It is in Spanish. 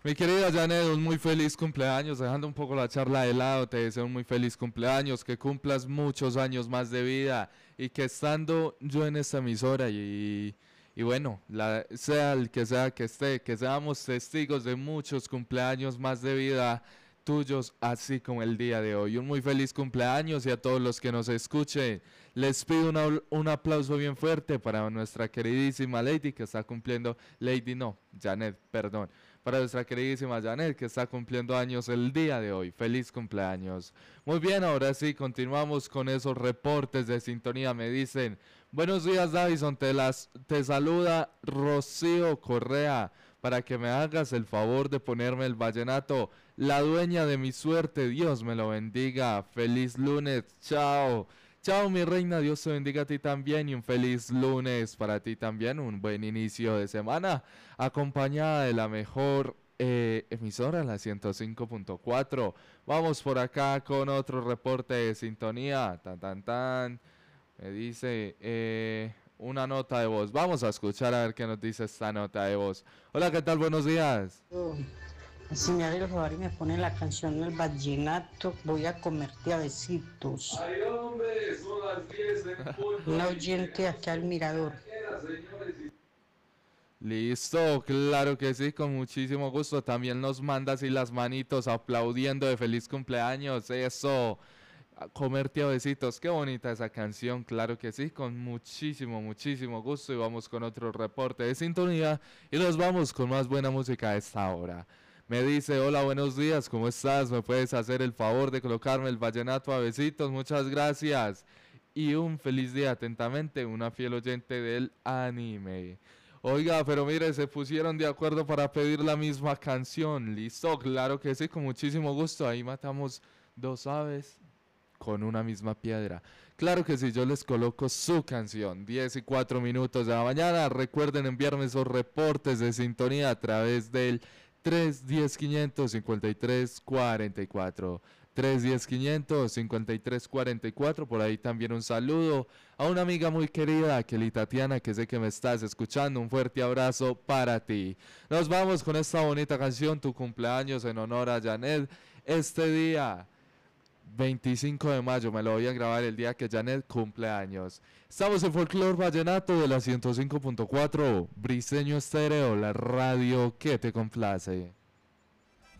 Mi querida Janet, un muy feliz cumpleaños, dejando un poco la charla de lado, te deseo un muy feliz cumpleaños, que cumplas muchos años más de vida y que estando yo en esta emisora y bueno, sea el que esté, que seamos testigos de muchos cumpleaños más de vida tuyos, así como el día de hoy. Un muy feliz cumpleaños y a todos los que nos escuchen, les pido un aplauso bien fuerte para nuestra queridísima Lady que está cumpliendo, Lady no, Janet, perdón, para nuestra queridísima Janet que está cumpliendo años el día de hoy. Feliz cumpleaños. Muy bien, ahora sí, continuamos con esos reportes de sintonía. Me dicen, buenos días Davison, te saluda Rocío Correa para que me hagas el favor de ponerme el vallenato, la dueña de mi suerte, Dios me lo bendiga, feliz lunes, chao. Chao mi reina, Dios te bendiga a ti también y un feliz lunes para ti también, un buen inicio de semana, acompañada de la mejor emisora, la 105.4. Vamos por acá con otro reporte de sintonía, tan tan tan, me dice una nota de voz, vamos a escuchar a ver qué nos dice esta nota de voz. Hola, ¿qué tal? Buenos días. Si me hace el favor y me pone la canción del vallenato, voy a comerte a besitos. Ay, hombre, son las 10 en punto. Un oyente acá al mirador. Listo, claro que sí, con muchísimo gusto. También nos manda así las manitos aplaudiendo de feliz cumpleaños. Eso, a comerte a besitos. Qué bonita esa canción, claro que sí, con muchísimo, muchísimo gusto. Y vamos con otro reporte de sintonía y nos vamos con más buena música a esta hora. Me dice, hola, buenos días, ¿cómo estás? ¿Me puedes hacer el favor de colocarme el vallenato a besitos? Muchas gracias. Y un feliz día, atentamente, una fiel oyente del anime. Oiga, pero mire, se pusieron de acuerdo para pedir la misma canción. Listo, claro que sí, con muchísimo gusto. Ahí matamos dos aves con una misma piedra. Claro que sí, yo les coloco su canción. 10:04 de la mañana. Recuerden enviarme esos reportes de sintonía a través del 310-500-5344. 310-500-5344. Por ahí también un saludo a una amiga muy querida, Kelly Tatiana, que sé que me estás escuchando. Un fuerte abrazo para ti. Nos vamos con esta bonita canción, tu cumpleaños en honor a Janet. Este día 25 de mayo, me lo voy a grabar el día que Janet cumple años. Estamos en Folklore Vallenato de la 105.4, Briseño Estéreo, la radio que te complace.